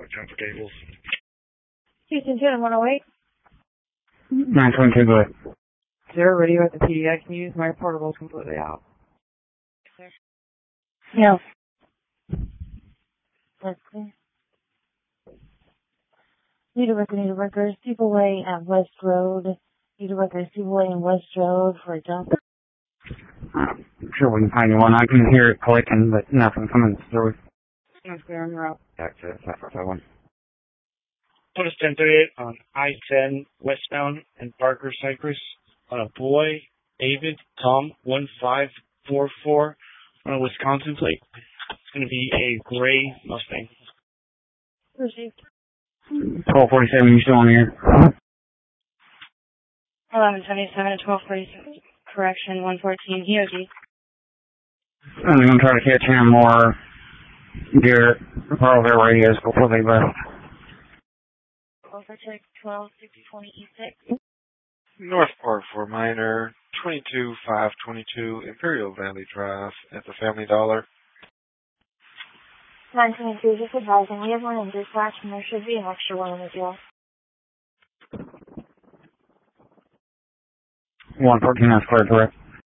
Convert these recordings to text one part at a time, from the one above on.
Jump for Gables. Houston 108. 922, go ahead. Zero radio at the PD. I can use my portables completely out. Clear. No. That's clear. Need a record, Steeple Way at West Road. Need a record, Steeple Way and West Road for a dump. I'm sure we can find you one. I can hear it clicking, but nothing coming through. That's clear on route. Back to 5451. Notice 1038 on I-10 westbound in Parker, Cypress. On a boy, David, Tom, 1544 on a Wisconsin plate. It's going to be a gray Mustang. Received. 1247, you still on here? 1127 to 1247. Correction, 114 EOD. I'm going to try to catch him or Garrett borrow their radios before they left. Overtake 126020 E6. North Park for minor, 22522 Imperial Valley Drive at the Family Dollar. 922, just advising, we have one in dispatch and there should be an extra one in the jail. 114, that's clear, correct?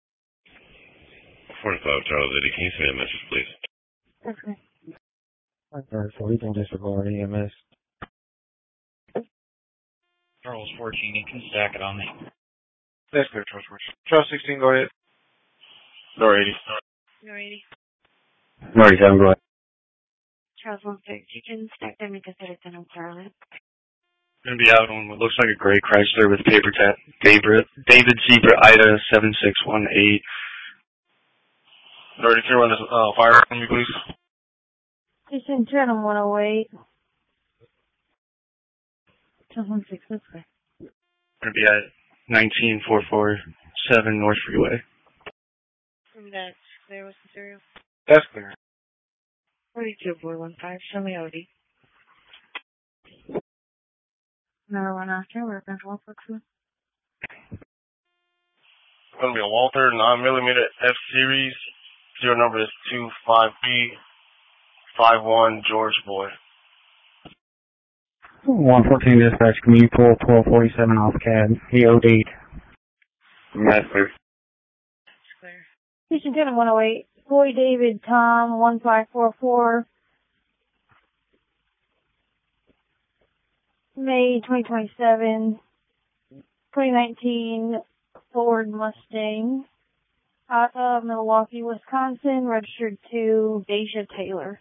45 Charles Eddie, can you send a message, please? Okay. Okay, so we can disregard EMS. Charles 14, you can stack it on me. That's clear, Charles 14. Charles 16, go ahead. Door 80. No 80. 97, go ahead. Charles 16, you can stack them and consider it on Charlie. Going to be out on what looks like a gray Chrysler with paper tap. David Zebra Ida 7618. Door 83, run this fire on me, please. Houston 108. 1216, that's clear. Going to be at 19447 North Freeway. That's clear with the serial. That's clear. 42415, show me OD. Another one after, we're going to walk for crew. It's going to be a Walther 9mm F Series. Serial number is 25B51 George Boy. 114 dispatch, can you pull 1247 off CAD? He OD'd. That's clear. That's clear. Houston 108. Boy David Tom 1544. May 2027. 2019 Ford Mustang. Out of Milwaukee, Wisconsin. Registered to Deja Taylor.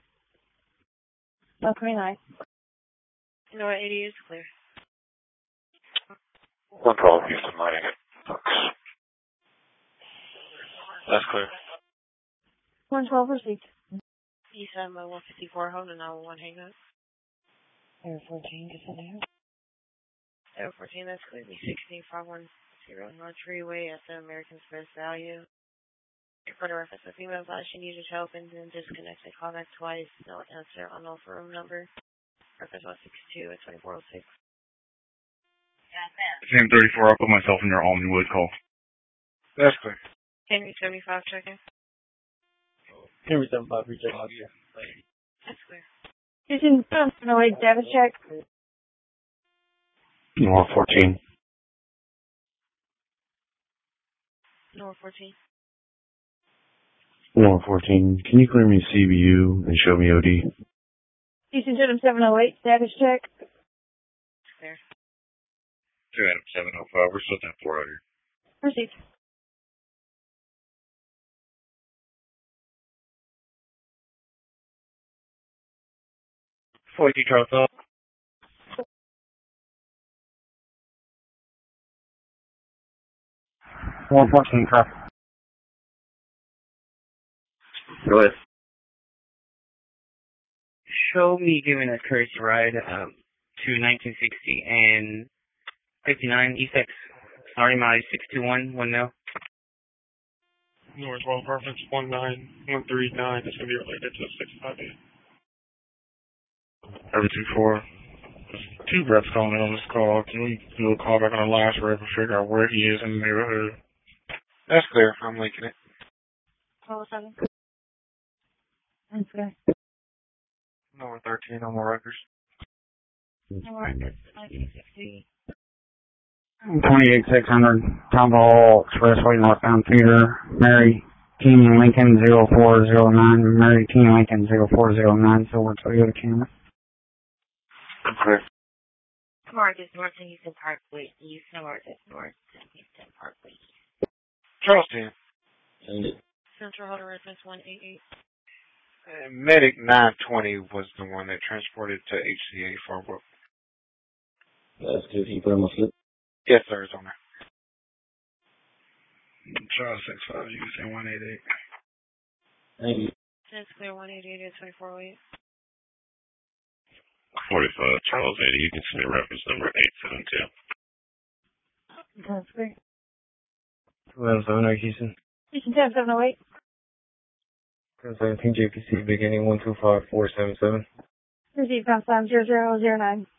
29. No 80 is clear. 112 Houston, mining it. That's clear. 112 received. E7 by 154, hold an hour 1 hang up. Air 14, just in there. Air 14, that's clear. B16510 North Freeway at the American Smith Value. For the reference of female flashing user helping and disconnected. Call back twice. No answer. Unknown for room number. Reference 162 at 2406. Sam 34, I'll put myself in your Almondwood call. That's clear. Henry 75 checking. Henry 75, recheck out here. That's clear. Houston 108 status check. North 14. North 14. North 14, can you clear me CBU and show me OD? Houston 708 status check. Clear. 2 Adam 705, we're still at 4 out here. Received. Forty Charles up. 114, truck. Go ahead. Show me giving a courtesy ride to 1960 and 59 E6. Sorry, my 62110. North 12 reference 19139. It's going to be related to 658. Everything 4. There's 2 reps calling in on this call. Can we do a call back on the last rep and figure out where he is in the neighborhood? That's clear. I'm linking it. 1207. That's good. Number 13 on the records. Marcus 1960. 28600 Tomball Expressway, northbound Theater. Mary King Lincoln 0409. Mary King Lincoln 0409. Silver Toyota Camry. Okay. Marcus North and Houston Parkway East. Marcus North and Houston Parkway East. Charleston. Central Holder reference 188. Medic 920 was the one that transported to HCA Farbrook. That's good. Can you put on my slip? Yes, sir, it's on there. Charles 65, you can say 188. Thank you. That's clear 188 to 2408. 45 Charles 80, you can send me reference number 872. That's great. 217 Houston. Houston 10708. 17 JPC beginning 125477. Receive contact 0009.